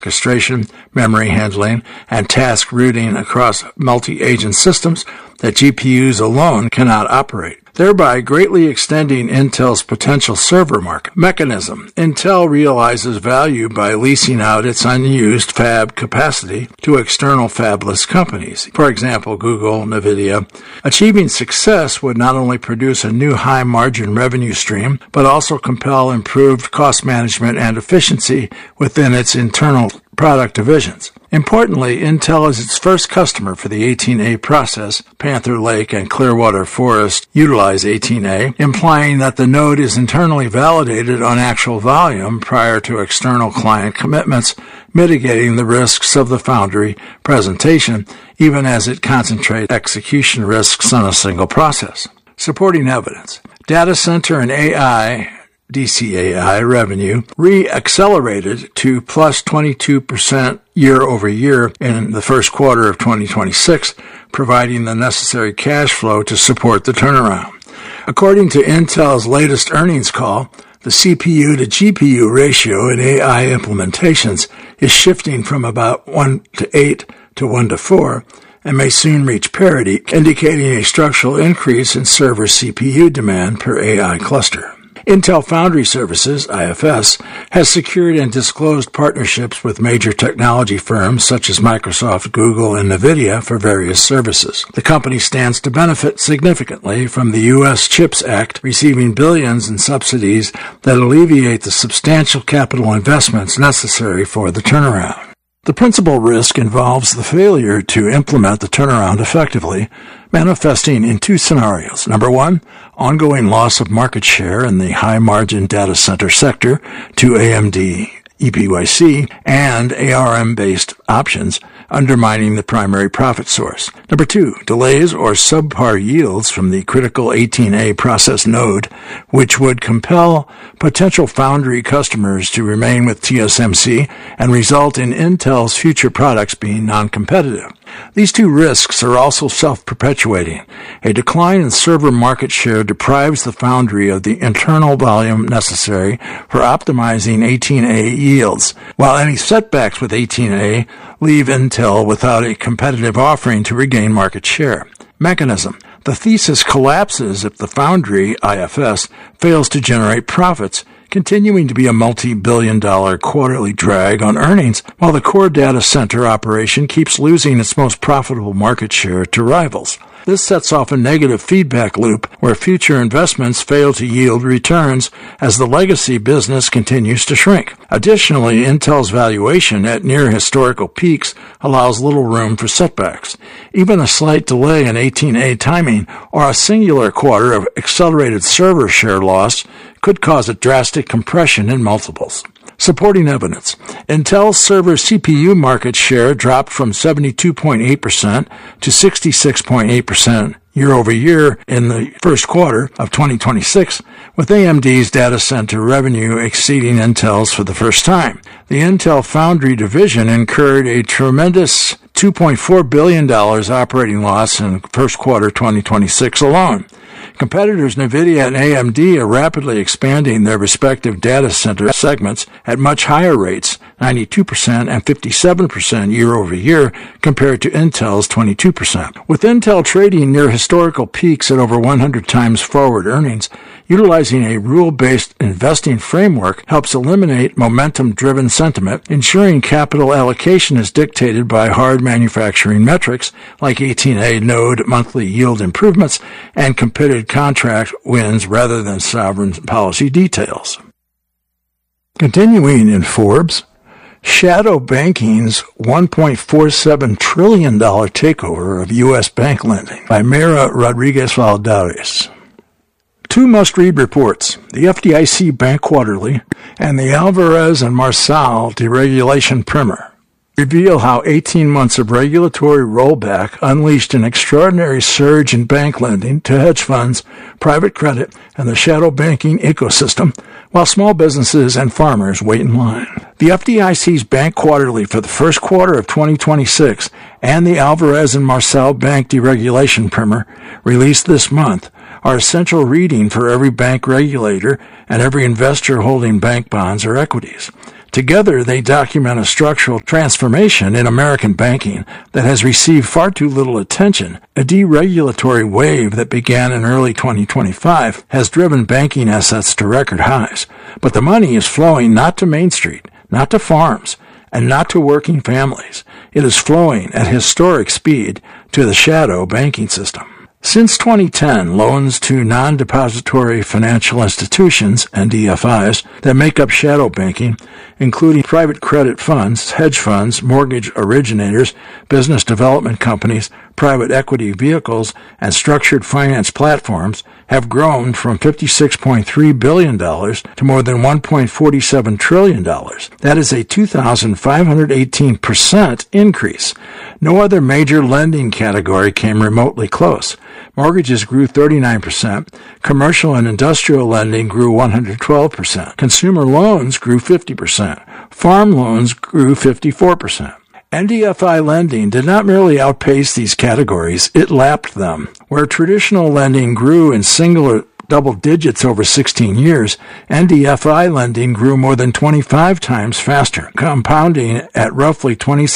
orchestration, memory handling, and task routing across multi-agent systems that GPUs alone cannot operate, thereby greatly extending Intel's potential server market. Mechanism. Intel realizes value by leasing out its unused fab capacity to external fabless companies, for example, Google, NVIDIA. Achieving success would not only produce a new high-margin revenue stream, but also compel improved cost management and efficiency within its internal product divisions. Importantly, Intel is its first customer for the 18A process. Panther Lake and Clearwater Forest utilize 18A, implying that the node is internally validated on actual volume prior to external client commitments, mitigating the risks of the foundry presentation, even as it concentrates execution risks on a single process. Supporting evidence. Data center and AI DCAI revenue re-accelerated to plus 22% year-over-year in the first quarter of 2026, providing the necessary cash flow to support the turnaround. According to Intel's latest earnings call, the CPU to GPU ratio in AI implementations is shifting from about 1 to 8 to 1 to 4, and may soon reach parity, indicating a structural increase in server CPU demand per AI cluster. Intel Foundry Services, IFS, has secured and disclosed partnerships with major technology firms such as Microsoft, Google, and NVIDIA for various services. The company stands to benefit significantly from the U.S. CHIPS Act, receiving billions in subsidies that alleviate the substantial capital investments necessary for the turnaround. The principal risk involves the failure to implement the turnaround effectively, manifesting in two scenarios. Number one, ongoing loss of market share in the high-margin data center sector to AMD, EPYC, and ARM-based options, undermining the primary profit source. Number two, delays or subpar yields from the critical 18A process node, which would compel potential foundry customers to remain with TSMC and result in Intel's future products being non-competitive. These two risks are also self-perpetuating. A decline in server market share deprives the foundry of the internal volume necessary for optimizing 18A yields, while any setbacks with 18A leave Intel without a competitive offering to regain market share. Mechanism. The thesis collapses if the foundry, IFS, fails to generate profits, continuing to be a multi-billion-dollar quarterly drag on earnings, while the core data center operation keeps losing its most profitable market share to rivals. This sets off a negative feedback loop where future investments fail to yield returns as the legacy business continues to shrink. Additionally, Intel's valuation at near historical peaks allows little room for setbacks. Even a slight delay in 18A timing or a singular quarter of accelerated server share loss could cause a drastic compression in multiples. Supporting evidence. Intel's server CPU market share dropped from 72.8% to 66.8% year-over-year in the first quarter of 2026, with AMD's data center revenue exceeding Intel's for the first time. The Intel Foundry division incurred a tremendous $2.4 billion operating loss in the first quarter 2026 alone. Competitors NVIDIA and AMD are rapidly expanding their respective data center segments at much higher rates, 92% and 57% year-over-year, compared to Intel's 22%. With Intel trading near historical peaks at over 100 times forward earnings, utilizing a rule-based investing framework helps eliminate momentum-driven sentiment, ensuring capital allocation is dictated by hard manufacturing metrics like 18A node monthly yield improvements and committed contract wins rather than sovereign policy details. Continuing in Forbes, shadow banking's $1.47 trillion takeover of U.S. bank lending by Mayra Rodriguez-Valdez. Two must-read reports, the FDIC Bank Quarterly and the Alvarez and Marsal Deregulation Primer, reveal how 18 months of regulatory rollback unleashed an extraordinary surge in bank lending to hedge funds, private credit, and the shadow banking ecosystem, while small businesses and farmers wait in line. The FDIC's Bank Quarterly for the first quarter of 2026 and the Alvarez and Marsal Bank Deregulation Primer, released this month, are essential reading for every bank regulator and every investor holding bank bonds or equities. Together, they document a structural transformation in American banking that has received far too little attention. A deregulatory wave that began in early 2025 has driven banking assets to record highs. But the money is flowing not to Main Street, not to farms, and not to working families. It is flowing at historic speed to the shadow banking system. Since 2010, loans to non-depository financial institutions, NDFIs, that make up shadow banking, including private credit funds, hedge funds, mortgage originators, business development companies, private equity vehicles, and structured finance platforms, have grown from $56.3 billion to more than $1.47 trillion. That is a 2,518% increase. No other major lending category came remotely close. Mortgages grew 39%. Commercial and industrial lending grew 112%. Consumer loans grew 50%. Farm loans grew 54%. NDFI lending did not merely outpace these categories, it lapped them. Where traditional lending grew in single double digits over 16 years, NDFI lending grew more than 25 times faster, compounding at roughly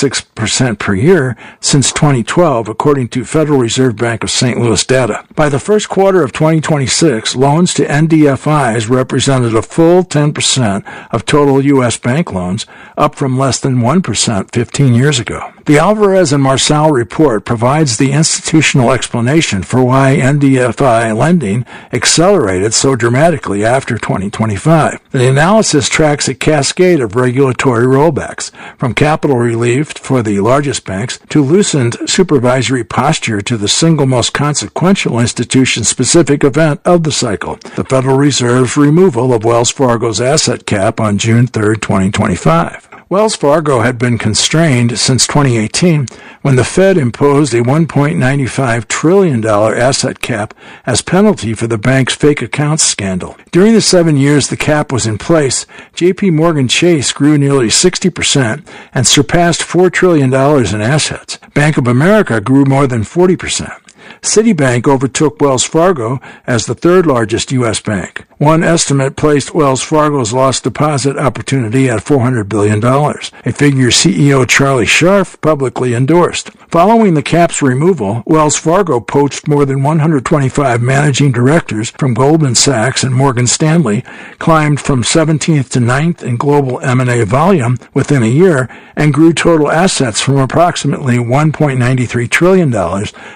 26% per year since 2012, according to Federal Reserve Bank of St. Louis data. By the first quarter of 2026, loans to NDFIs represented a full 10% of total U.S. bank loans, up from less than 1% 15 years ago. The Alvarez and Marsal report provides the institutional explanation for why NDFI lending accelerated so dramatically after 2025. The analysis tracks a cascade of regulatory rollbacks, from capital relief for the largest banks to loosened supervisory posture to the single most consequential institution-specific event of the cycle, the Federal Reserve's removal of Wells Fargo's asset cap on June 3, 2025. Wells Fargo had been constrained since 2018 when the Fed imposed a $1.95 trillion asset cap as penalty for the bank's fake accounts scandal. During the 7 years the cap was in place, J.P. Morgan Chase grew nearly 60% and surpassed $4 trillion in assets. Bank of America grew more than 40%. Citibank overtook Wells Fargo as the third largest U.S. bank. One estimate placed Wells Fargo's lost deposit opportunity at $400 billion, a figure CEO Charlie Scharf publicly endorsed. Following the cap's removal, Wells Fargo poached more than 125 managing directors from Goldman Sachs and Morgan Stanley, climbed from 17th to 9th in global M&A volume within a year, and grew total assets from approximately $1.93 trillion to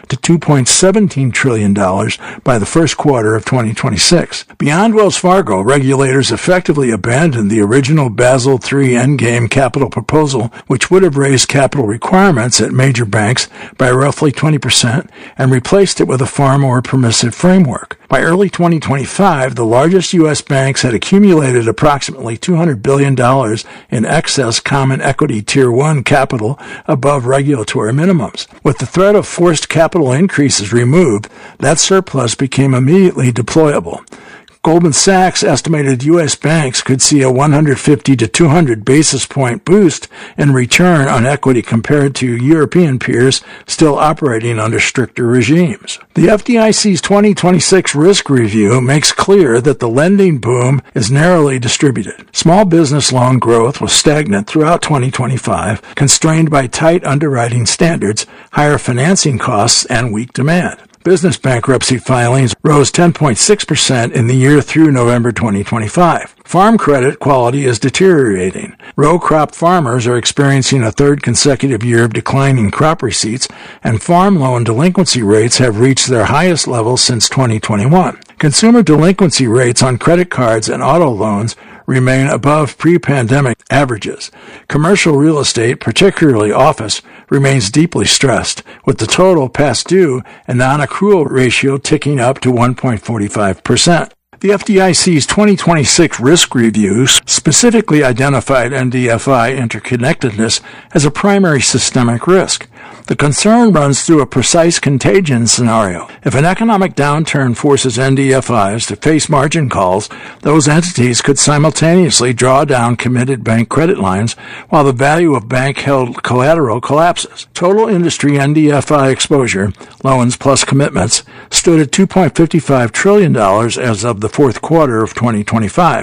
$2.17 trillion by the first quarter of 2026. Beyond Wells Fargo, regulators effectively abandoned the original Basel III endgame capital proposal, which would have raised capital requirements at major banks by roughly 20% and replaced it with a far more permissive framework. By early 2025, the largest U.S. banks had accumulated approximately $200 billion in excess common equity Tier 1 capital above regulatory minimums. With the threat of forced capital increases removed, that surplus became immediately deployable. Goldman Sachs estimated U.S. banks could see a 150 to 200 basis point boost in return on equity compared to European peers still operating under stricter regimes. The FDIC's 2026 risk review makes clear that the lending boom is narrowly distributed. Small business loan growth was stagnant throughout 2025, constrained by tight underwriting standards, higher financing costs, and weak demand. Business bankruptcy filings rose 10.6% in the year through November 2025. Farm credit quality is deteriorating. Row crop farmers are experiencing a third consecutive year of declining crop receipts, and farm loan delinquency rates have reached their highest level since 2021. Consumer delinquency rates on credit cards and auto loans remain above pre-pandemic averages. Commercial real estate, particularly office, remains deeply stressed, with the total past due and non-accrual ratio ticking up to 1.45%. The FDIC's 2026 risk reviews specifically identified NDFI interconnectedness as a primary systemic risk. The concern runs through a precise contagion scenario. If an economic downturn forces NDFIs to face margin calls, those entities could simultaneously draw down committed bank credit lines while the value of bank-held collateral collapses. Total industry NDFI exposure, loans plus commitments, stood at $2.55 trillion as of the fourth quarter of 2025,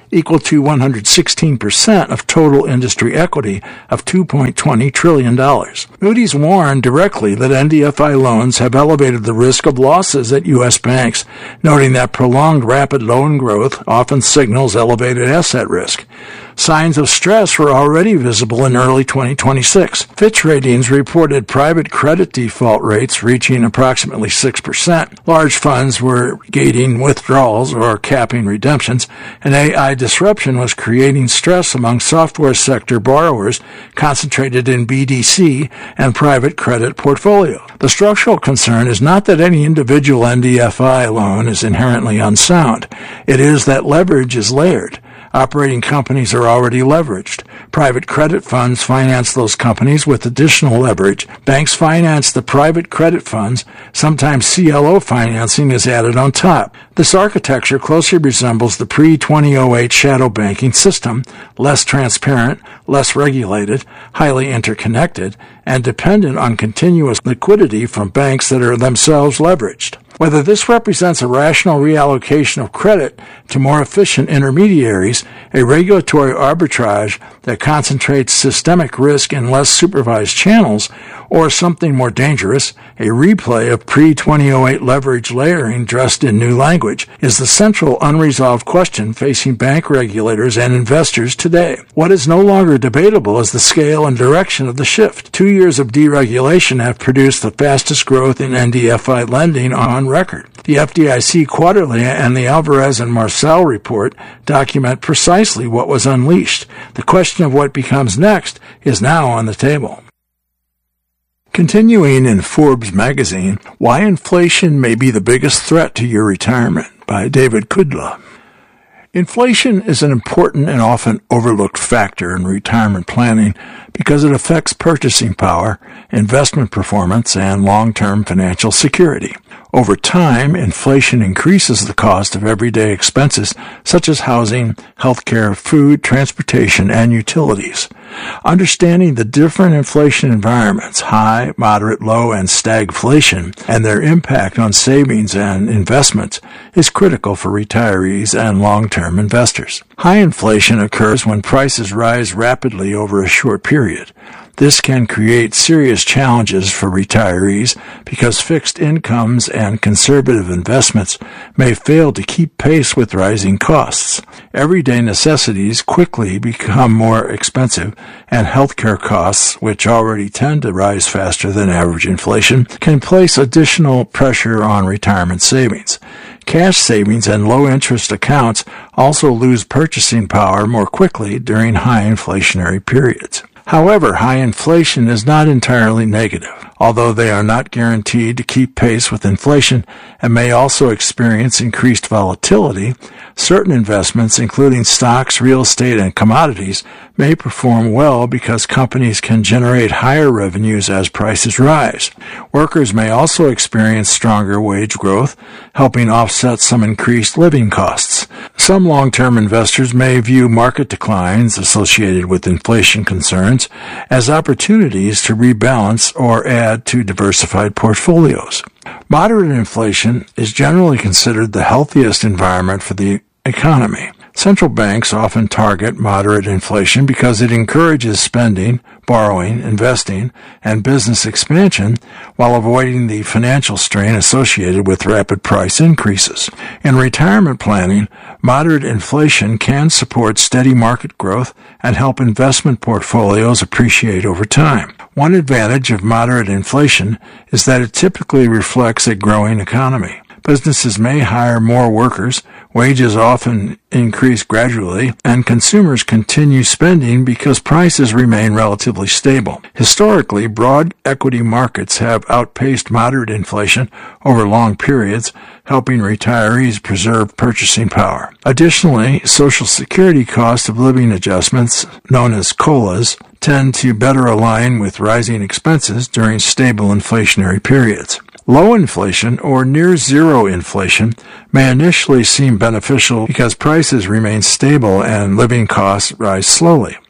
equal to 116% of total industry equity of $2.20 trillion. Moody's warned directly that NDFI loans have elevated the risk of losses at U.S. banks, noting that prolonged rapid loan growth often signals elevated asset risk. Signs of stress were already visible in early 2026. Fitch Ratings reported private credit default rates reaching approximately 6%. Large funds were gating withdrawals or capping redemptions, and AI disruption was creating stress among software sector borrowers concentrated in BDC and private credit portfolio. The structural concern is not that any individual NDFI loan is inherently unsound. It is that leverage is layered. Operating companies are already leveraged. Private credit funds finance those companies with additional leverage. Banks finance the private credit funds. Sometimes CLO financing is added on top. This architecture closely resembles the pre-2008 shadow banking system, less transparent, less regulated, highly interconnected, and dependent on continuous liquidity from banks that are themselves leveraged. Whether this represents a rational reallocation of credit to more efficient intermediaries, a regulatory arbitrage that concentrates systemic risk in less supervised channels, or something more dangerous, a replay of pre-2008 leverage layering dressed in new language, is the central unresolved question facing bank regulators and investors today. What is no longer debatable is the scale and direction of the shift. 2 years of deregulation have produced the fastest growth in NDFI lending on record. The FDIC quarterly and the Alvarez and Marcel report document precisely what was unleashed. The question of what becomes next is now on the table. Continuing in Forbes magazine, Why Inflation May Be the Biggest Threat to Your Retirement by David Kudla. Inflation is an important and often overlooked factor in retirement planning because it affects purchasing power, investment performance, and long-term financial security. Over time, inflation increases the cost of everyday expenses such as housing, healthcare, food, transportation, and utilities. Understanding the different inflation environments, high, moderate, low, and stagflation, and their impact on savings and investments is critical for retirees and long-term investors. High inflation occurs when prices rise rapidly over a short period. This can create serious challenges for retirees because fixed incomes and conservative investments may fail to keep pace with rising costs. Everyday necessities quickly become more expensive, and healthcare costs, which already tend to rise faster than average inflation, can place additional pressure on retirement savings. Cash savings and low-interest accounts also lose purchasing power more quickly during high inflationary periods. However, high inflation is not entirely negative. Although they are not guaranteed to keep pace with inflation and may also experience increased volatility, certain investments, including stocks, real estate, and commodities, may perform well because companies can generate higher revenues as prices rise. Workers may also experience stronger wage growth, helping offset some increased living costs. Some long-term investors may view market declines associated with inflation concerns as opportunities to rebalance or add to diversified portfolios. Moderate inflation is generally considered the healthiest environment for the economy. Central banks often target moderate inflation because it encourages spending, borrowing, investing, and business expansion while avoiding the financial strain associated with rapid price increases. In retirement planning, moderate inflation can support steady market growth and help investment portfolios appreciate over time. One advantage of moderate inflation is that it typically reflects a growing economy. Businesses may hire more workers, wages often increase gradually, and consumers continue spending because prices remain relatively stable. Historically, broad equity markets have outpaced moderate inflation over long periods, helping retirees preserve purchasing power. Additionally, Social Security cost of living adjustments, known as COLAs, tend to better align with rising expenses during stable inflationary periods. Low inflation or near zero inflation may initially seem beneficial because prices remain stable and living costs rise slowly.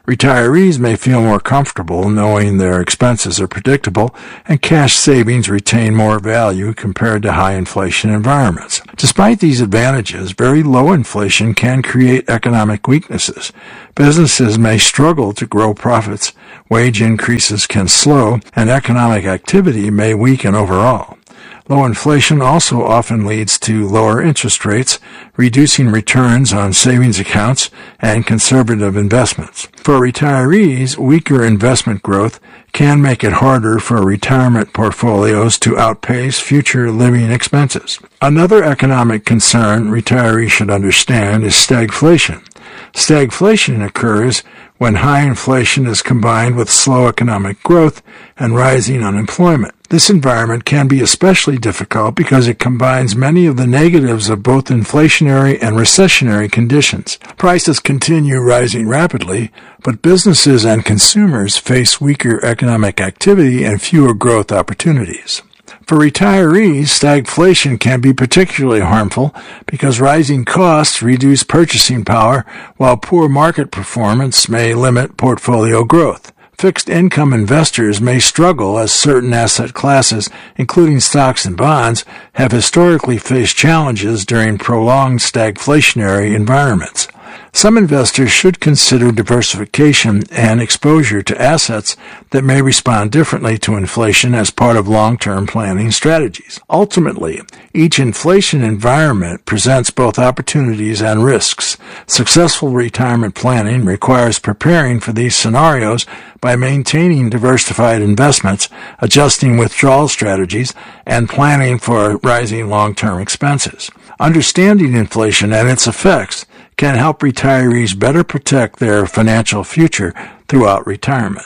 Retirees may feel more comfortable knowing their expenses are predictable and cash savings retain more value compared to high inflation environments. Despite these advantages, very low inflation can create economic weaknesses. Businesses may struggle to grow profits, wage increases can slow, and economic activity may weaken overall. Low inflation also often leads to lower interest rates, reducing returns on savings accounts and conservative investments. For retirees, weaker investment growth can make it harder for retirement portfolios to outpace future living expenses. Another economic concern retirees should understand is stagflation. Stagflation occurs when high inflation is combined with slow economic growth and rising unemployment. This environment can be especially difficult because it combines many of the negatives of both inflationary and recessionary conditions. Prices continue rising rapidly, but businesses and consumers face weaker economic activity and fewer growth opportunities. For retirees, stagflation can be particularly harmful because rising costs reduce purchasing power, while poor market performance may limit portfolio growth. Fixed income investors may struggle as certain asset classes, including stocks and bonds, have historically faced challenges during prolonged stagflationary environments. Some investors should consider diversification and exposure to assets that may respond differently to inflation as part of long-term planning strategies. Ultimately, each inflation environment presents both opportunities and risks. Successful retirement planning requires preparing for these scenarios by maintaining diversified investments, adjusting withdrawal strategies, and planning for rising long-term expenses. Understanding inflation and its effects can help retirees better protect their financial future throughout retirement.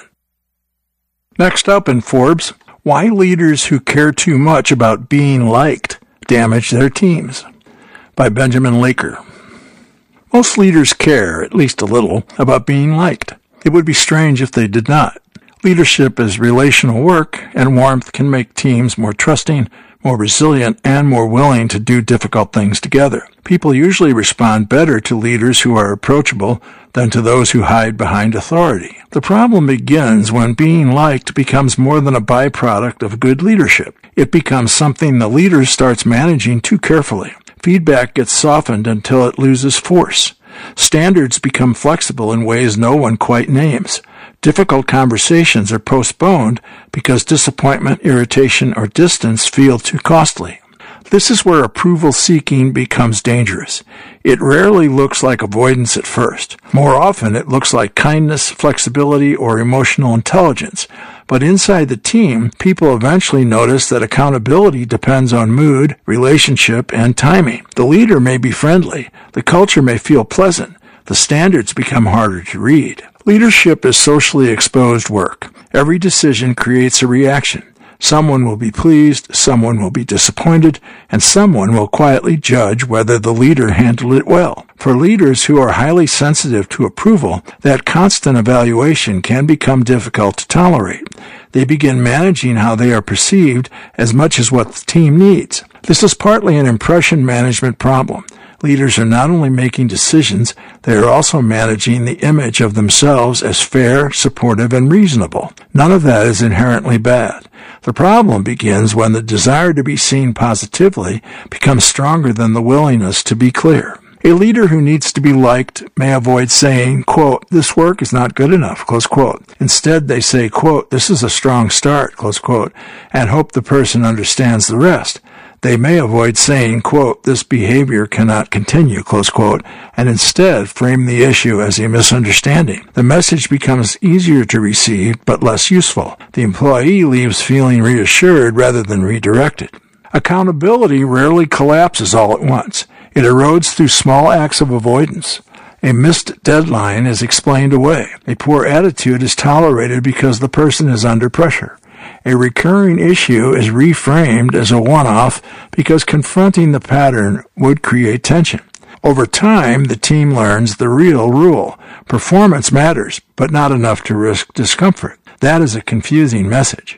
Next up in Forbes, why leaders who care too much about being liked damage their teams, by Benjamin Laker. Most leaders care, at least a little, about being liked. It would be strange if they did not. Leadership is relational work, and warmth can make teams more trusting, more resilient, and more willing to do difficult things together. People usually respond better to leaders who are approachable than to those who hide behind authority. The problem begins when being liked becomes more than a byproduct of good leadership. It becomes something the leader starts managing too carefully. Feedback gets softened until it loses force. Standards become flexible in ways no one quite names. Difficult conversations are postponed because disappointment, irritation, or distance feel too costly. This is where approval-seeking becomes dangerous. It rarely looks like avoidance at first. More often, it looks like kindness, flexibility, or emotional intelligence. But inside the team, people eventually notice that accountability depends on mood, relationship, and timing. The leader may be friendly. The culture may feel pleasant. The standards become harder to read. Leadership is socially exposed work. Every decision creates a reaction. Someone will be pleased, someone will be disappointed, and someone will quietly judge whether the leader handled it well. For leaders who are highly sensitive to approval, that constant evaluation can become difficult to tolerate. They begin managing how they are perceived as much as what the team needs. This is partly an impression management problem. Leaders are not only making decisions, they are also managing the image of themselves as fair, supportive, and reasonable. None of that is inherently bad. The problem begins when the desire to be seen positively becomes stronger than the willingness to be clear. A leader who needs to be liked may avoid saying, quote, "This work is not good enough," close quote. Instead, they say, quote, "This is a strong start," close quote, and hope the person understands the rest. They may avoid saying, quote, "This behavior cannot continue," close quote, and instead frame the issue as a misunderstanding. The message becomes easier to receive, but less useful. The employee leaves feeling reassured rather than redirected. Accountability rarely collapses all at once. It erodes through small acts of avoidance. A missed deadline is explained away. A poor attitude is tolerated because the person is under pressure. A recurring issue is reframed as a one-off because confronting the pattern would create tension. Over time, the team learns the real rule. Performance matters, but not enough to risk discomfort. That is a confusing message.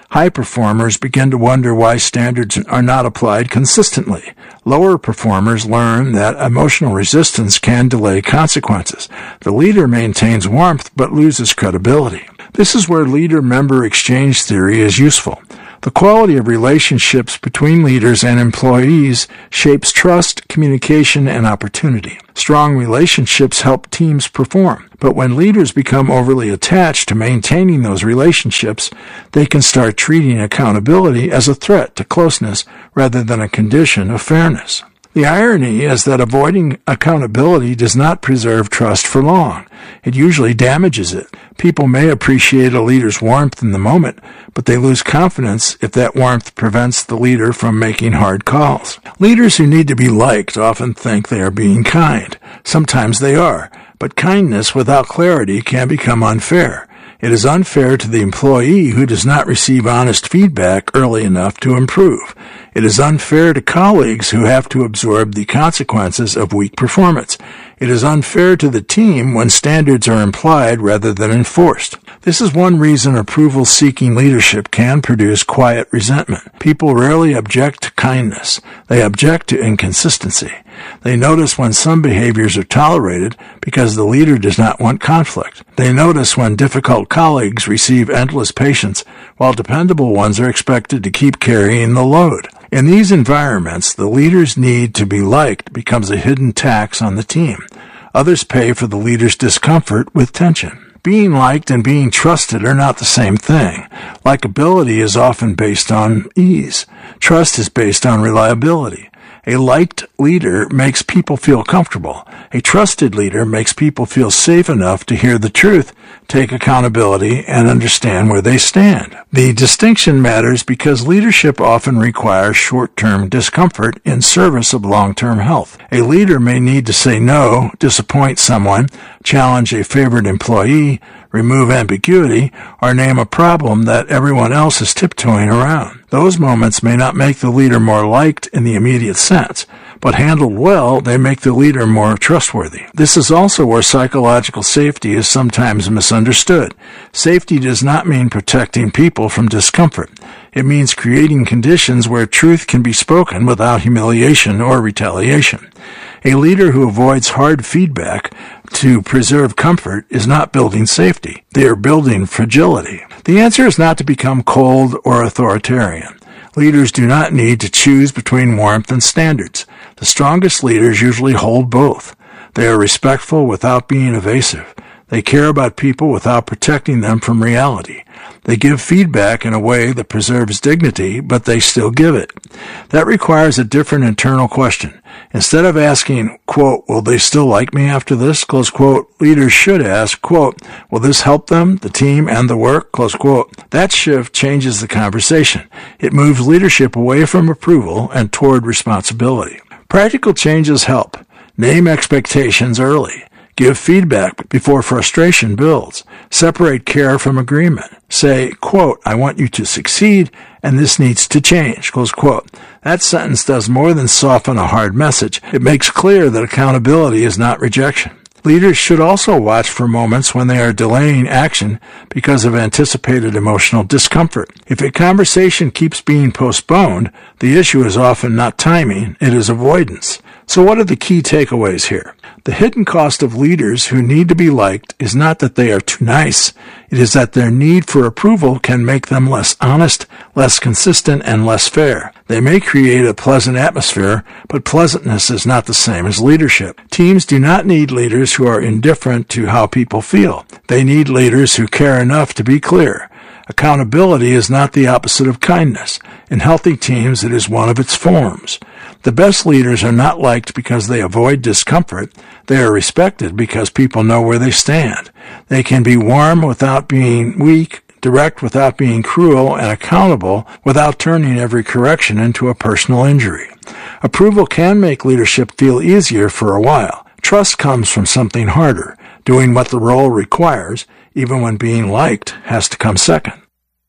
High performers begin to wonder why standards are not applied consistently. Lower performers learn that emotional resistance can delay consequences. The leader maintains warmth but loses credibility. This is where leader-member exchange theory is useful. The quality of relationships between leaders and employees shapes trust, communication, and opportunity. Strong relationships help teams perform, but when leaders become overly attached to maintaining those relationships, they can start treating accountability as a threat to closeness rather than a condition of fairness. The irony is that avoiding accountability does not preserve trust for long. It usually damages it. People may appreciate a leader's warmth in the moment, but they lose confidence if that warmth prevents the leader from making hard calls. Leaders who need to be liked often think they are being kind. Sometimes they are, but kindness without clarity can become unfair. It is unfair to the employee who does not receive honest feedback early enough to improve. It is unfair to colleagues who have to absorb the consequences of weak performance. It is unfair to the team when standards are implied rather than enforced. This is one reason approval-seeking leadership can produce quiet resentment. People rarely object to kindness. They object to inconsistency. They notice when some behaviors are tolerated because the leader does not want conflict. They notice when difficult colleagues receive endless patience while dependable ones are expected to keep carrying the load. In these environments, the leader's need to be liked becomes a hidden tax on the team. Others pay for the leader's discomfort with tension. Being liked and being trusted are not the same thing. Likability is often based on ease. Trust is based on reliability. A liked leader makes people feel comfortable. A trusted leader makes people feel safe enough to hear the truth, take accountability, and understand where they stand. The distinction matters because leadership often requires short-term discomfort in service of long-term health. A leader may need to say no, disappoint someone, challenge a favored employee, remove ambiguity, or name a problem that everyone else is tiptoeing around. Those moments may not make the leader more liked in the immediate sense, but handled well, they make the leader more trustworthy. This is also where psychological safety is sometimes misunderstood. Safety does not mean protecting people from discomfort. It means creating conditions where truth can be spoken without humiliation or retaliation. A leader who avoids hard feedback to preserve comfort is not building safety. They are building fragility. The answer is not to become cold or authoritarian. Leaders do not need to choose between warmth and standards. The strongest leaders usually hold both. They are respectful without being evasive. They care about people without protecting them from reality. They give feedback in a way that preserves dignity, but they still give it. That requires a different internal question. Instead of asking, quote, will they still like me after this, close quote, leaders should ask, quote, will this help them, the team, and the work, close quote. That shift changes the conversation. It moves leadership away from approval and toward responsibility. Practical changes help. Name expectations early. Give feedback before frustration builds. Separate care from agreement. Say, quote, I want you to succeed, and this needs to change, close quote. That sentence does more than soften a hard message. It makes clear that accountability is not rejection. Leaders should also watch for moments when they are delaying action because of anticipated emotional discomfort. If a conversation keeps being postponed, the issue is often not timing, it is avoidance. So what are the key takeaways here? The hidden cost of leaders who need to be liked is not that they are too nice. It is that their need for approval can make them less honest, less consistent, and less fair. They may create a pleasant atmosphere, but pleasantness is not the same as leadership. Teams do not need leaders who are indifferent to how people feel. They need leaders who care enough to be clear. Accountability is not the opposite of kindness. In healthy teams, it is one of its forms. The best leaders are not liked because they avoid discomfort. They are respected because people know where they stand. They can be warm without being weak, direct without being cruel, and accountable without turning every correction into a personal injury. Approval can make leadership feel easier for a while. Trust comes from something harder, doing what the role requires, even when being liked has to come second.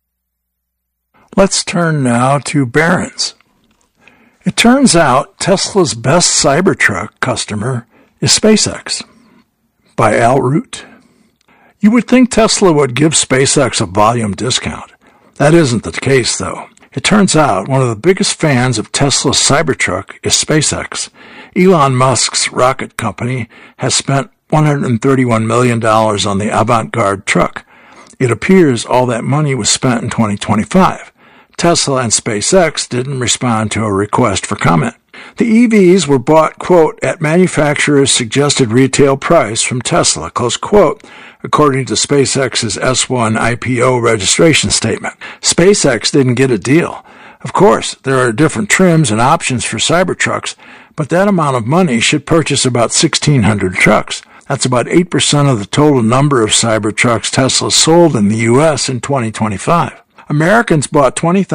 Let's turn now to Barron's. It turns out Tesla's best Cybertruck customer is SpaceX, by Al Root. You would think Tesla would give SpaceX a volume discount. That isn't the case, though. It turns out one of the biggest fans of Tesla's Cybertruck is SpaceX. Elon Musk's rocket company has spent $131 million on the avant-garde truck. It appears all that money was spent in 2025. Tesla and SpaceX didn't respond to a request for comment. The EVs were bought, quote, at manufacturer's suggested retail price from Tesla, close quote, according to SpaceX's S1 IPO registration statement. SpaceX didn't get a deal. Of course, there are different trims and options for Cybertrucks, but that amount of money should purchase about 1,600 trucks. That's about 8% of the total number of Cybertrucks Tesla sold in the U.S. in 2025. Americans bought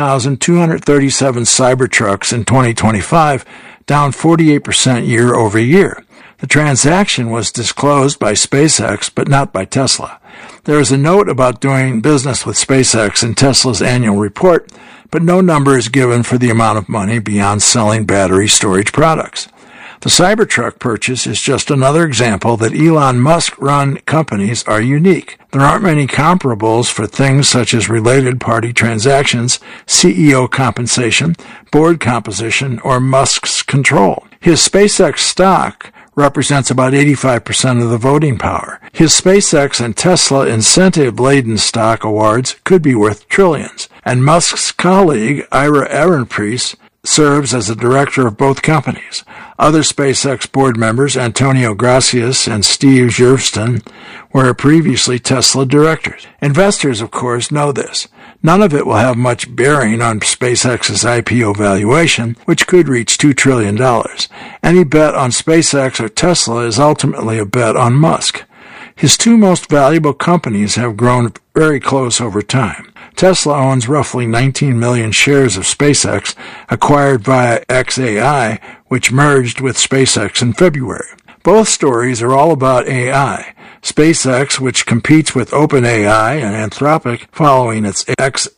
20,237 Cybertrucks in 2025, down 48% year over year. The transaction was disclosed by SpaceX, but not by Tesla. There is a note about doing business with SpaceX in Tesla's annual report, but no number is given for the amount of money beyond selling battery storage products. The Cybertruck purchase is just another example that Elon Musk-run companies are unique. There aren't many comparables for things such as related party transactions, CEO compensation, board composition, or Musk's control. His SpaceX stock represents about 85% of the voting power. His SpaceX and Tesla incentive-laden stock awards could be worth trillions. And Musk's colleague, Ira Ehrenpreis, serves as the director of both companies. Other SpaceX board members, Antonio Gracias and Steve Jurvetson, were previously Tesla directors. Investors, of course, know this. None of it will have much bearing on SpaceX's IPO valuation, which could reach $2 trillion. Any bet on SpaceX or Tesla is ultimately a bet on Musk. His two most valuable companies have grown very close over time. Tesla owns roughly 19 million shares of SpaceX, acquired via xAI, which merged with SpaceX in February. Both stories are all about AI. SpaceX, which competes with OpenAI and Anthropic following its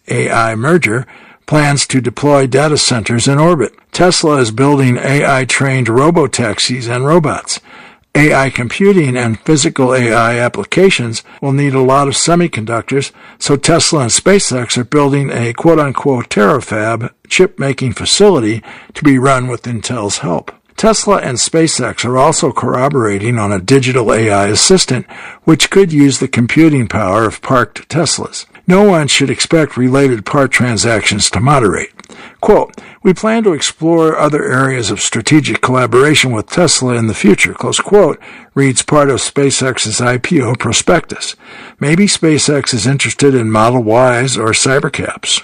xAI merger, plans to deploy data centers in orbit. Tesla is building AI-trained robotaxis and robots. AI computing and physical AI applications will need a lot of semiconductors, so Tesla and SpaceX are building a quote-unquote terafab chip-making facility to be run with Intel's help. Tesla and SpaceX are also corroborating on a digital AI assistant, which could use the computing power of parked Teslas. No one should expect related part transactions to moderate. Quote, we plan to explore other areas of strategic collaboration with Tesla in the future, close quote, reads part of SpaceX's IPO prospectus. Maybe SpaceX is interested in Model Ys or Cybercaps.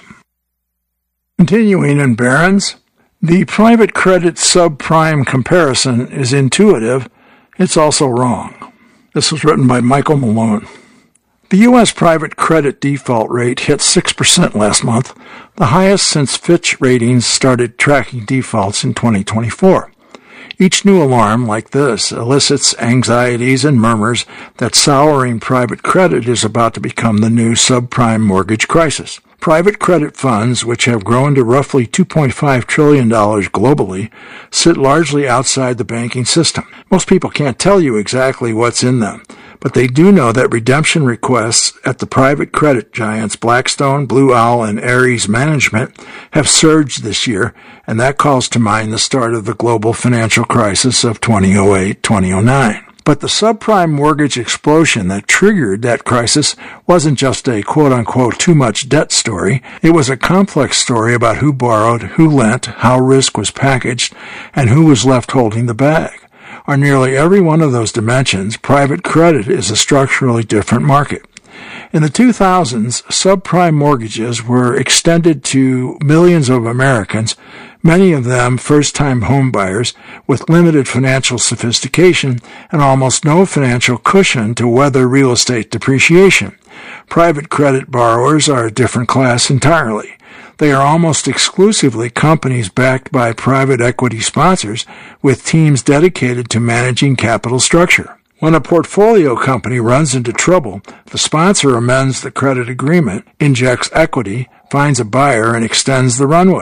Continuing in Barron's, the private credit subprime comparison is intuitive. It's also wrong. This was written by Michael Malone. The U.S. private credit default rate hit 6% last month, the highest since Fitch Ratings started tracking defaults in 2024. Each new alarm like this elicits anxieties and murmurs that souring private credit is about to become the new subprime mortgage crisis. Private credit funds, which have grown to roughly $2.5 trillion globally, sit largely outside the banking system. Most people can't tell you exactly what's in them, but they do know that redemption requests at the private credit giants Blackstone, Blue Owl, and Ares Management have surged this year, and that calls to mind the start of the global financial crisis of 2008-2009. But the subprime mortgage explosion that triggered that crisis wasn't just a quote-unquote too much debt story. It was a complex story about who borrowed, who lent, how risk was packaged, and who was left holding the bag. On nearly every one of those dimensions, private credit is a structurally different market. In the 2000s, subprime mortgages were extended to millions of Americans, many of them first-time homebuyers with limited financial sophistication and almost no financial cushion to weather real estate depreciation. Private credit borrowers are a different class entirely. They are almost exclusively companies backed by private equity sponsors with teams dedicated to managing capital structure. When a portfolio company runs into trouble, the sponsor amends the credit agreement, injects equity, finds a buyer, and extends the runway.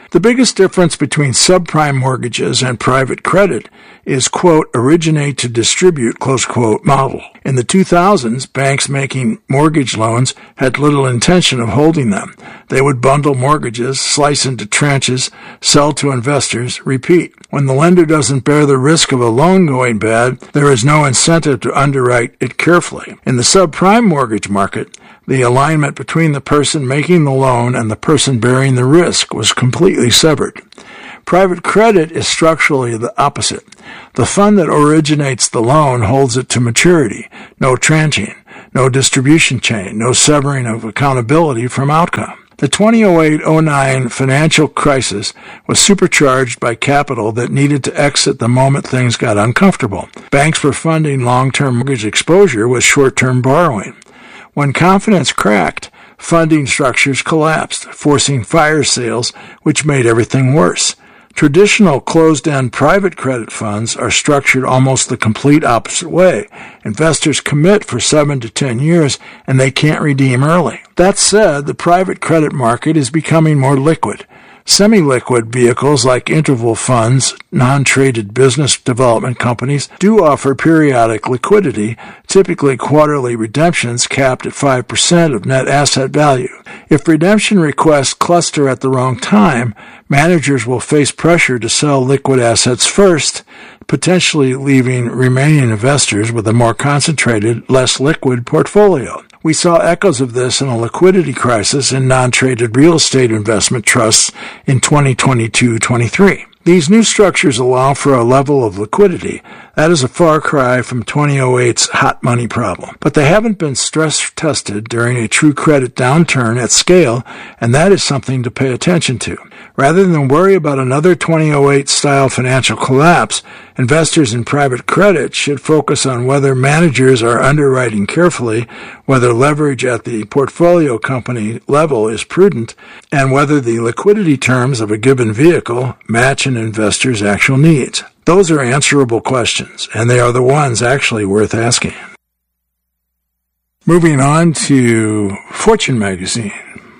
The biggest difference between subprime mortgages and private credit is, quote, originate to distribute, close quote, model. In the 2000s, banks making mortgage loans had little intention of holding them. They would bundle mortgages, slice into tranches, sell to investors, repeat. When the lender doesn't bear the risk of a loan going bad, there is no incentive to underwrite it carefully. In the subprime mortgage market, the alignment between the person making the loan and the person bearing the risk was completely severed. Private credit is structurally the opposite. The fund that originates the loan holds it to maturity. No tranching, no distribution chain, no severing of accountability from outcome. The 2008-09 financial crisis was supercharged by capital that needed to exit the moment things got uncomfortable. Banks were funding long-term mortgage exposure with short-term borrowing. When confidence cracked, funding structures collapsed, forcing fire sales, which made everything worse. Traditional closed-end private credit funds are structured almost the complete opposite way. Investors commit for 7 to 10 years, and they can't redeem early. That said, the private credit market is becoming more liquid. Semi-liquid vehicles like interval funds, non-traded business development companies do offer periodic liquidity, typically quarterly redemptions capped at 5% of net asset value. If redemption requests cluster at the wrong time, managers will face pressure to sell liquid assets first, potentially leaving remaining investors with a more concentrated, less liquid portfolio. We saw echoes of this in a liquidity crisis in non-traded real estate investment trusts in 2022-23. These new structures allow for a level of liquidity that is a far cry from 2008's hot money problem. But they haven't been stress-tested during a true credit downturn at scale, and that is something to pay attention to. Rather than worry about another 2008-style financial collapse, investors in private credit should focus on whether managers are underwriting carefully, whether leverage at the portfolio company level is prudent, and whether the liquidity terms of a given vehicle match an investor's actual needs. Those are answerable questions, and they are the ones actually worth asking. Moving on to Fortune magazine.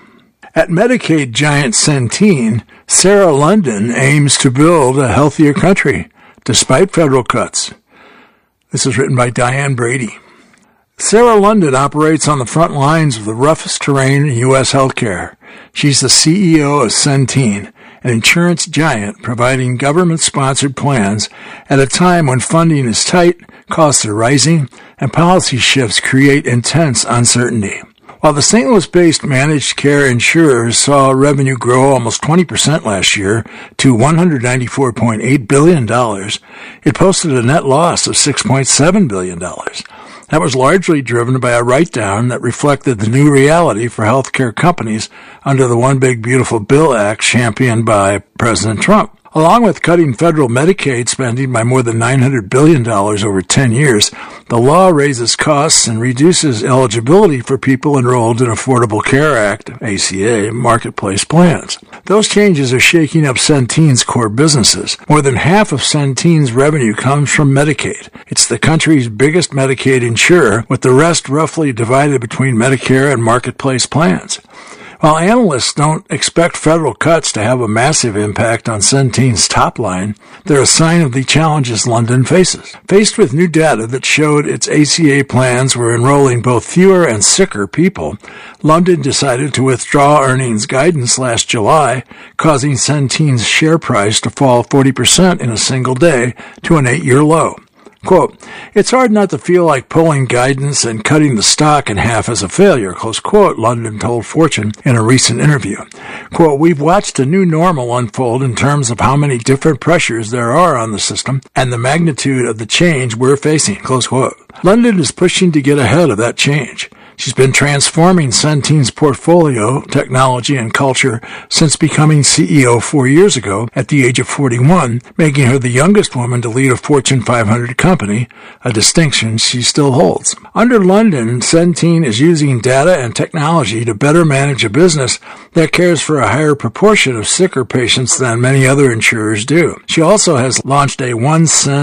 At Medicaid giant Centene, Sarah London aims to build a healthier country, despite federal cuts. This is written by Diane Brady. Sarah London operates on the front lines of the roughest terrain in U.S. healthcare. She's the CEO of Centene, an insurance giant providing government-sponsored plans at a time when funding is tight, costs are rising, and policy shifts create intense uncertainty. While the St. Louis-based managed care insurers saw revenue grow almost 20% last year to $194.8 billion, it posted a net loss of $6.7 billion. That was largely driven by a write-down that reflected the new reality for healthcare companies under the One Big Beautiful Bill Act championed by President Trump. Along with cutting federal Medicaid spending by more than $900 billion over 10 years, the law raises costs and reduces eligibility for people enrolled in Affordable Care Act, ACA, marketplace plans. Those changes are shaking up Centene's core businesses. More than half of Centene's revenue comes from Medicaid. It's the country's biggest Medicaid insurer, with the rest roughly divided between Medicare and marketplace plans. While analysts don't expect federal cuts to have a massive impact on Centene's top line, they're a sign of the challenges London faces. Faced with new data that showed its ACA plans were enrolling both fewer and sicker people, London decided to withdraw earnings guidance last July, causing Centene's share price to fall 40% in a single day to an 8-year low. Quote, "It's hard not to feel like pulling guidance and cutting the stock in half as a failure," close quote, London told Fortune in a recent interview. Quote, "We've watched a new normal unfold in terms of how many different pressures there are on the system and the magnitude of the change we're facing," close quote. London is pushing to get ahead of that change. She's been transforming Centene's portfolio, technology, and culture since becoming CEO 4 years ago at the age of 41, making her the youngest woman to lead a Fortune 500 company, a distinction she still holds. Under London, Centene is using data and technology to better manage a business that cares for a higher proportion of sicker patients than many other insurers do. She also has launched a One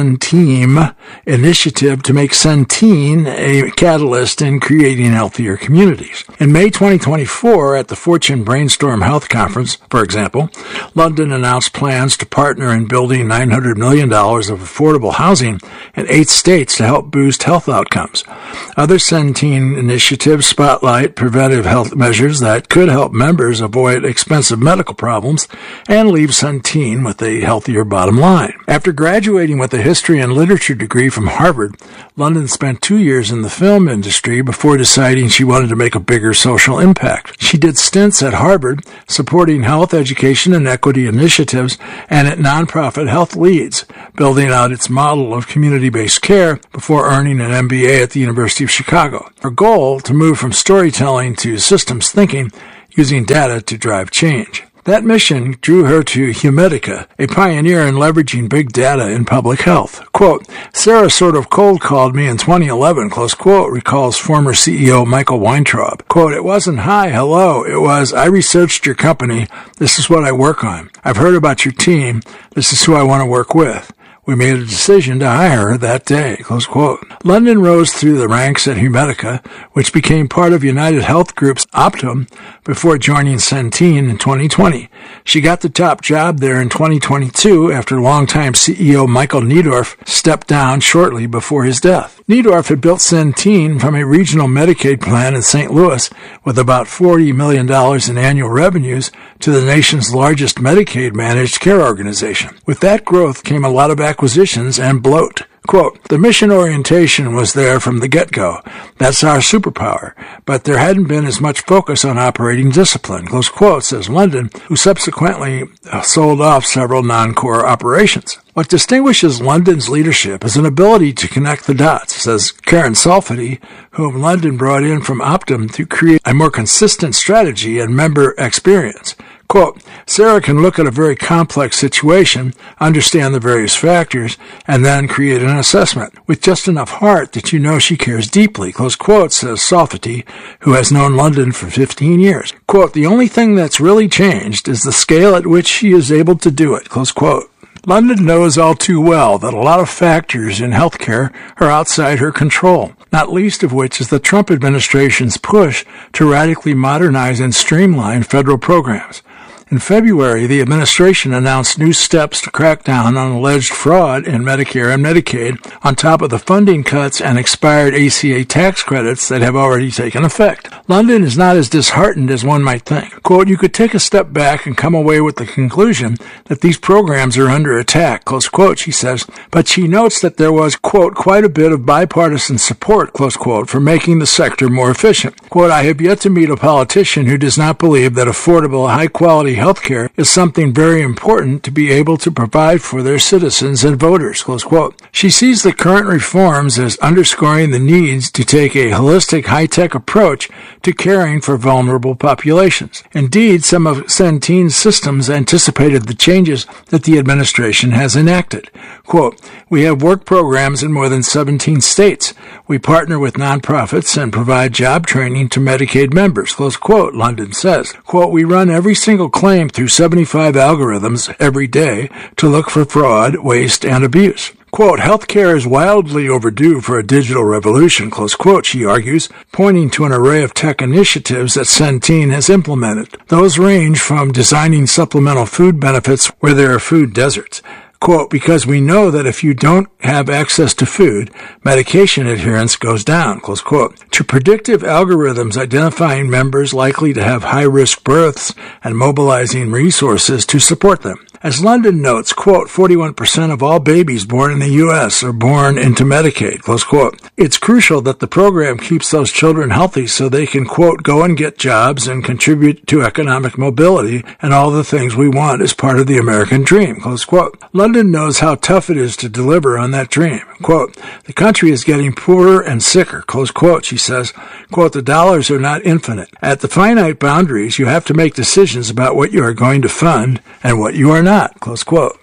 Centene initiative to make Centene a catalyst in creating healthier communities. In May 2024, at the Fortune Brainstorm Health Conference, for example, London announced plans to partner in building $900 million of affordable housing in 8 states to help boost health outcomes. Other Centene initiatives spotlight preventive health measures that could help members avoid expensive medical problems and leave Centene with a healthier bottom line. After graduating with a history and literature degree from Harvard, London spent 2 years in the film industry before deciding she wanted to make a bigger social impact. She did stints at Harvard supporting health, education, and equity initiatives and at nonprofit Health Leads, building out its model of community-based care before earning an MBA at the University of Chicago. Her goal, to move from storytelling to systems thinking, using data to drive change. That mission drew her to Humedica, a pioneer in leveraging big data in public health. Quote, Sarah sort of cold called me in 2011, close quote, recalls former CEO Michael Weintraub. Quote, it wasn't hi, hello. It was, I researched your company. This is what I work on. I've heard about your team. This is who I want to work with. We made a decision to hire her that day, close quote. London rose through the ranks at Humedica, which became part of United Health Group's Optum before joining Centene in 2020. She got the top job there in 2022 after longtime CEO Michael Neidorff stepped down shortly before his death. Neidorff had built Centene from a regional Medicaid plan in St. Louis with about $40 million in annual revenues to the nation's largest Medicaid managed care organization. With that growth came a lot of acquisitions and bloat. Quote, the mission orientation was there from the get-go. That's our superpower. But there hadn't been as much focus on operating discipline, close quote, says London, who subsequently sold off several non-core operations. What distinguishes London's leadership is an ability to connect the dots, says Karen Salfity, whom London brought in from Optum to create a more consistent strategy and member experience. Quote, Sarah can look at a very complex situation, understand the various factors, and then create an assessment with just enough heart that you know she cares deeply, close quote, says Salfity, who has known London for 15 years. Quote, the only thing that's really changed is the scale at which she is able to do it, close quote. London knows all too well that a lot of factors in healthcare are outside her control, not least of which is the Trump administration's push to radically modernize and streamline federal programs. In February, the administration announced new steps to crack down on alleged fraud in Medicare and Medicaid, on top of the funding cuts and expired ACA tax credits that have already taken effect. London is not as disheartened as one might think. Quote, you could take a step back and come away with the conclusion that these programs are under attack, close quote, she says, but she notes that there was, quote, quite a bit of bipartisan support, close quote, for making the sector more efficient. Quote, I have yet to meet a politician who does not believe that affordable, high-quality healthcare is something very important to be able to provide for their citizens and voters, close quote. She sees the current reforms as underscoring the needs to take a holistic, high-tech approach to caring for vulnerable populations. Indeed, some of Centene's systems anticipated the changes that the administration has enacted. Quote, we have work programs in more than 17 states. We partner with nonprofits and provide job training to Medicaid members, close quote, London says. Quote, we run every single claim through 75 algorithms every day to look for fraud, waste, and abuse. Quote, healthcare is wildly overdue for a digital revolution, close quote, she argues, pointing to an array of tech initiatives that Centene has implemented. Those range from designing supplemental food benefits where there are food deserts. Quote, because we know that if you don't have access to food, medication adherence goes down, close quote, to predictive algorithms identifying members likely to have high-risk births and mobilizing resources to support them. As London notes, quote, 41% of all babies born in the U.S. are born into Medicaid, close quote. It's crucial that the program keeps those children healthy so they can, quote, go and get jobs and contribute to economic mobility and all the things we want as part of the American dream, close quote. London knows how tough it is to deliver on that dream. Quote, the country is getting poorer and sicker, close quote, she says. Quote, the dollars are not infinite. At the finite boundaries, you have to make decisions about what you are going to fund and what you are not. Close quote.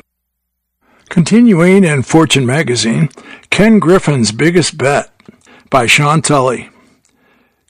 Continuing in Fortune magazine, Ken Griffin's Biggest Bet by Sean Tully.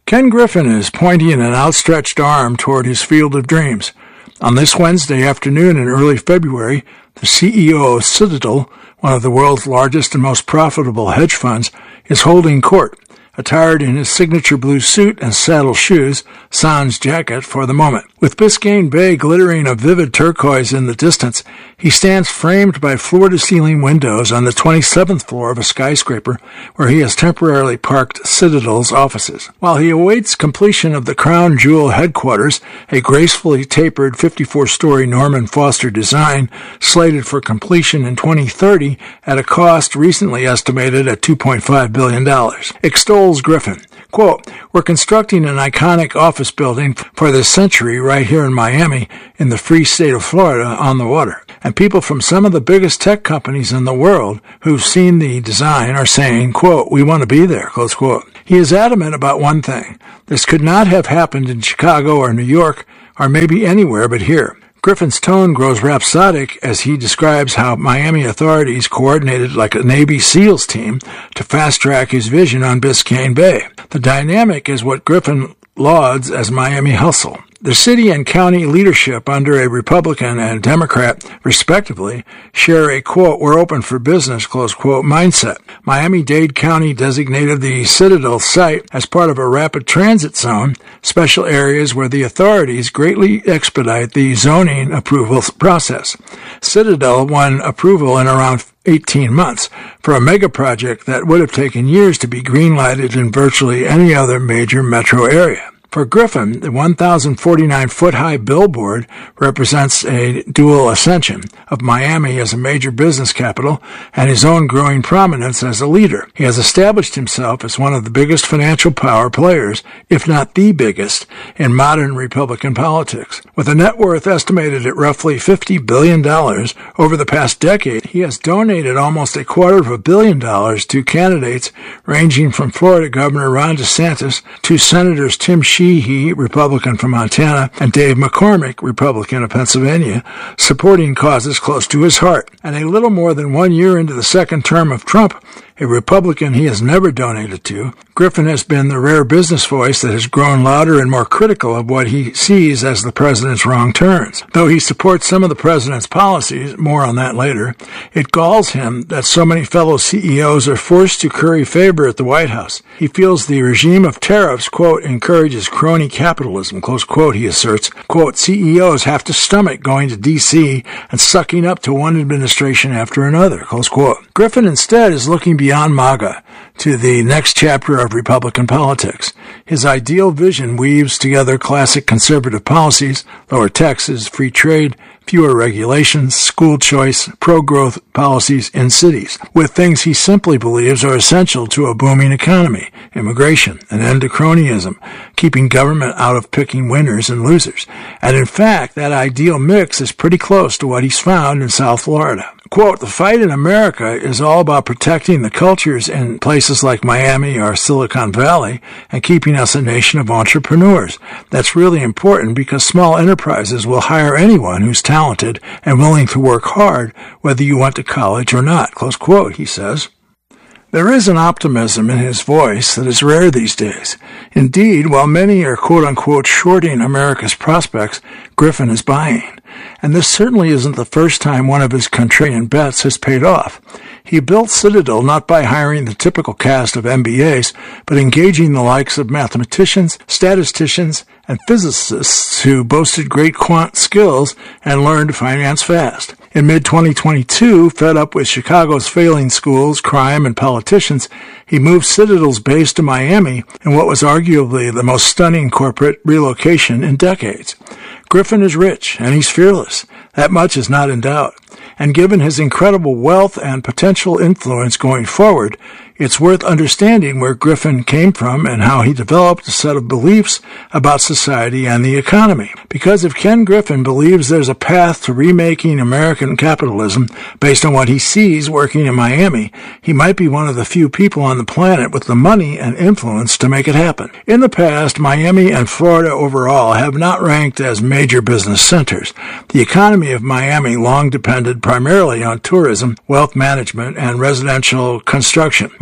Ken Griffin is pointing an outstretched arm toward his field of dreams. On this Wednesday afternoon in early February, the CEO of Citadel, one of the world's largest and most profitable hedge funds, is holding court, attired in his signature blue suit and saddle shoes, sans jacket for the moment. With Biscayne Bay glittering a vivid turquoise in the distance, he stands framed by floor-to-ceiling windows on the 27th floor of a skyscraper where he has temporarily parked Citadel's offices. While he awaits completion of the Crown Jewel headquarters, a gracefully tapered 54-story Norman Foster design slated for completion in 2030 at a cost recently estimated at $2.5 billion, extols Griffin. Quote, "We're constructing an iconic office building for this century right here in Miami in the free state of Florida on the water. And people from some of the biggest tech companies in the world who've seen the design are saying, quote, we want to be there, close quote." He is adamant about one thing. This could not have happened in Chicago or New York or maybe anywhere but here. Griffin's tone grows rhapsodic as he describes how Miami authorities coordinated like a Navy SEALs team to fast-track his vision on Biscayne Bay. The dynamic is what Griffin lauds as Miami hustle. The city and county leadership under a Republican and Democrat, respectively, share a, quote, "we're open for business," close quote, mindset. Miami-Dade County designated the Citadel site as part of a rapid transit zone, special areas where the authorities greatly expedite the zoning approval process. Citadel won approval in around 18 months for a mega project that would have taken years to be green-lighted in virtually any other major metro area. For Griffin, the 1,049-foot-high billboard represents a dual ascension of Miami as a major business capital and his own growing prominence as a leader. He has established himself as one of the biggest financial power players, if not the biggest, in modern Republican politics. With a net worth estimated at roughly $50 billion over the past decade, he has donated almost $250 million to candidates ranging from Florida Governor Ron DeSantis to Senators Tim Sheehy, Republican from Montana, and Dave McCormick, Republican of Pennsylvania, supporting causes close to his heart. And a little more than 1 year into the second term of Trump, a Republican he has never donated to, Griffin has been the rare business voice that has grown louder and more critical of what he sees as the president's wrong turns. Though he supports some of the president's policies, more on that later, it galls him that so many fellow CEOs are forced to curry favor at the White House. He feels the regime of tariffs, quote, encourages crony capitalism, close quote, he asserts. Quote, CEOs have to stomach going to D.C. and sucking up to one administration after another, close quote. Griffin instead is looking beyond MAGA to the next chapter of Republican politics. His ideal vision weaves together classic conservative policies, lower taxes, free trade, fewer regulations, school choice, pro-growth policies in cities, with things he simply believes are essential to a booming economy, immigration, an end to cronyism, keeping government out of picking winners and losers. And in fact, that ideal mix is pretty close to what he's found in South Florida. Quote, the fight in America is all about protecting the cultures in places like Miami or Silicon Valley and keeping us a nation of entrepreneurs. That's really important because small enterprises will hire anyone who's talented and willing to work hard, whether you went to college or not, close quote, he says. There is an optimism in his voice that is rare these days. Indeed, while many are quote-unquote shorting America's prospects, Griffin is buying. And this certainly isn't the first time one of his contrarian bets has paid off. He built Citadel not by hiring the typical cast of MBAs, but engaging the likes of mathematicians, statisticians, and physicists who boasted great quant skills and learned to finance fast. In mid-2022, fed up with Chicago's failing schools, crime, and politicians, he moved Citadel's base to Miami in what was arguably the most stunning corporate relocation in decades. Griffin is rich, and he's fearless. That much is not in doubt. And given his incredible wealth and potential influence going forward, it's worth understanding where Griffin came from and how he developed a set of beliefs about society and the economy. Because if Ken Griffin believes there's a path to remaking American capitalism based on what he sees working in Miami, he might be one of the few people on the planet with the money and influence to make it happen. In the past, Miami and Florida overall have not ranked as major business centers. The economy of Miami long depended primarily on tourism, wealth management, and residential construction.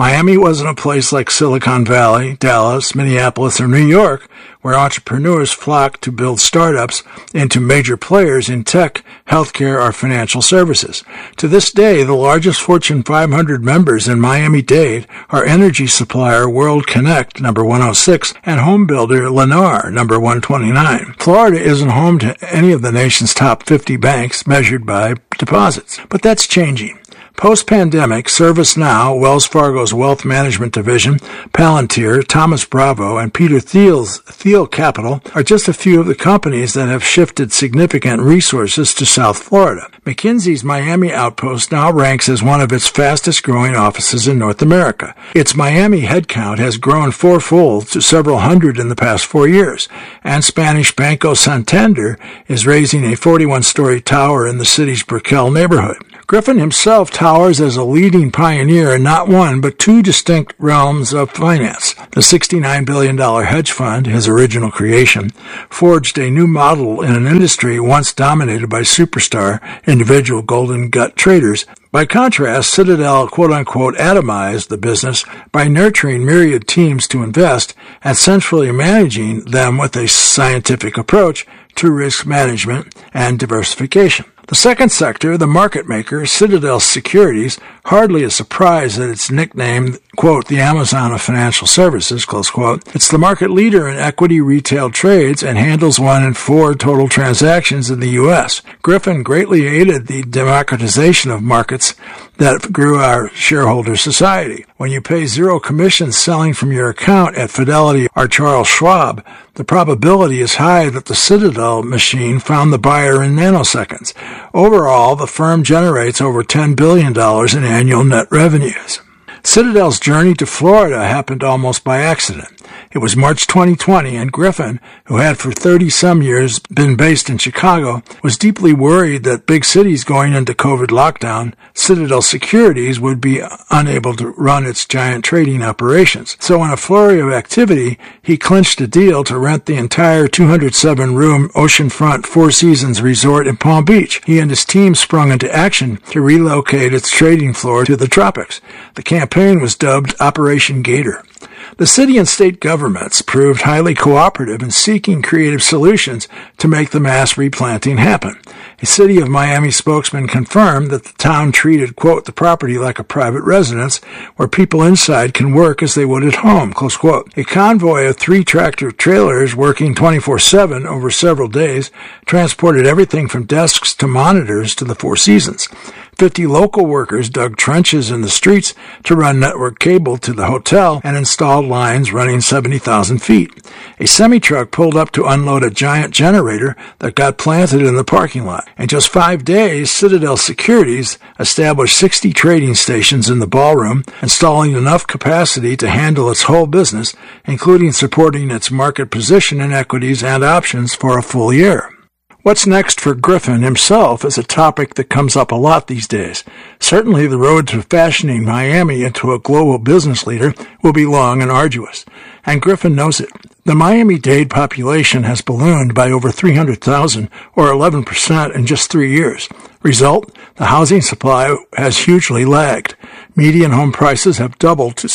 Miami wasn't a place like Silicon Valley, Dallas, Minneapolis, or New York, where entrepreneurs flock to build startups into major players in tech, healthcare, or financial services. To this day, the largest Fortune 500 members in Miami-Dade are energy supplier World Connect, number 106, and home builder Lennar, number 129. Florida isn't home to any of the nation's top 50 banks measured by deposits, but that's changing. Post-pandemic, ServiceNow, Wells Fargo's wealth management division, Palantir, Thomas Bravo, and Peter Thiel Capital are just a few of the companies that have shifted significant resources to South Florida. McKinsey's Miami outpost now ranks as one of its fastest-growing offices in North America. Its Miami headcount has grown fourfold to several hundred in the past 4 years, and Spanish Banco Santander is raising a 41-story tower in the city's Brickell neighborhood. Griffin himself towers as a leading pioneer in not one but two distinct realms of finance. The $69 billion hedge fund, his original creation, forged a new model in an industry once dominated by superstar individual golden gut traders. By contrast, Citadel quote-unquote atomized the business by nurturing myriad teams to invest and centrally managing them with a scientific approach to risk management and diversification. The second sector, the market maker, Citadel Securities, hardly a surprise that it's nicknamed, quote, the Amazon of financial services, close quote. It's the market leader in equity retail trades and handles 1 in 4 total transactions in the U.S. Griffin greatly aided the democratization of markets that grew our shareholder society. When you pay zero commissions selling from your account at Fidelity or Charles Schwab, the probability is high that the Citadel machine found the buyer in nanoseconds. Overall, the firm generates over $10 billion in annual net revenues. Citadel's journey to Florida happened almost by accident. It was March 2020, and Griffin, who had for 30-some years been based in Chicago, was deeply worried that big cities going into COVID lockdown, Citadel Securities would be unable to run its giant trading operations. So in a flurry of activity, he clinched a deal to rent the entire 207-room oceanfront Four Seasons resort in Palm Beach. He and his team sprung into action to relocate its trading floor to the tropics. The campaign was dubbed Operation Gator. The city and state governments proved highly cooperative in seeking creative solutions to make the mass replanting happen. A City of Miami spokesman confirmed that the town treated, quote, the property like a private residence where people inside can work as they would at home, close quote. A convoy of 3 tractor trailers working 24/7 over several days transported everything from desks to monitors to the Four Seasons. 50 local workers dug trenches in the streets to run network cable to the hotel and installed lines running 70,000 feet. A semi-truck pulled up to unload a giant generator that got planted in the parking lot. In just 5 days, Citadel Securities established 60 trading stations in the ballroom, installing enough capacity to handle its whole business, including supporting its market position in equities and options for a full year. What's next for Griffin himself is a topic that comes up a lot these days. Certainly the road to fashioning Miami into a global business leader will be long and arduous, and Griffin knows it. The Miami-Dade population has ballooned by over 300,000, or 11% in just 3 years. Result, the housing supply has hugely lagged. Median home prices have doubled to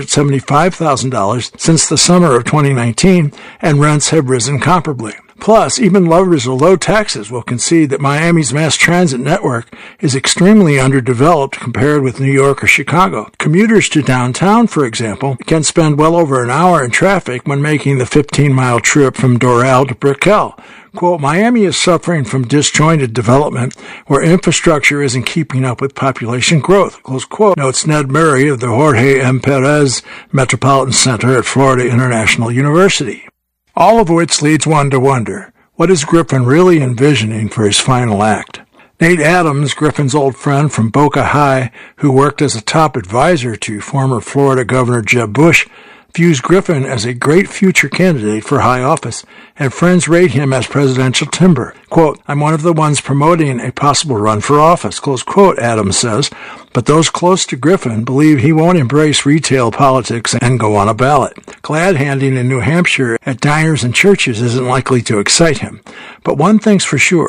$675,000 since the summer of 2019, and rents have risen comparably. Plus, even lovers of low taxes will concede that Miami's mass transit network is extremely underdeveloped compared with New York or Chicago. Commuters to downtown, for example, can spend well over an hour in traffic when making the 15-mile trip from Doral to Brickell. Quote, Miami is suffering from disjointed development where infrastructure isn't keeping up with population growth, close quote, notes Ned Murray of the Jorge M. Perez Metropolitan Center at Florida International University. All of which leads one to wonder, what is Griffin really envisioning for his final act? Nate Adams, Griffin's old friend from Boca High, who worked as a top advisor to former Florida Governor Jeb Bush, views Griffin as a great future candidate for high office, and friends rate him as presidential timber. Quote, I'm one of the ones promoting a possible run for office, close quote, Adams says, but those close to Griffin believe he won't embrace retail politics and go on a ballot. Glad-handing in New Hampshire at diners and churches isn't likely to excite him. But one thing's for sure,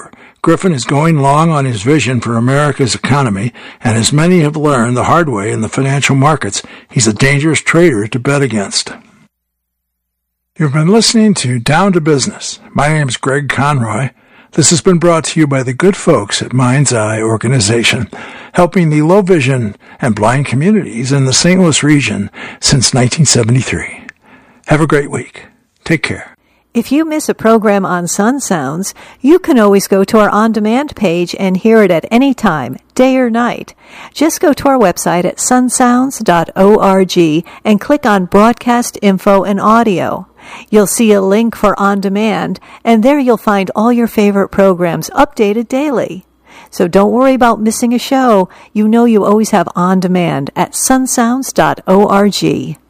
Griffin is going long on his vision for America's economy, and as many have learned the hard way in the financial markets, he's a dangerous trader to bet against. You've been listening to Down to Business. My name is Greg Conroy. This has been brought to you by the good folks at Mind's Eye Organization, helping the low vision and blind communities in the St. Louis region since 1973. Have a great week. Take care. If you miss a program on Sun Sounds, you can always go to our on-demand page and hear it at any time, day or night. Just go to our website at sunsounds.org and click on Broadcast Info and Audio. You'll see a link for On Demand, and there you'll find all your favorite programs updated daily. So don't worry about missing a show. You know you always have On Demand at sunsounds.org.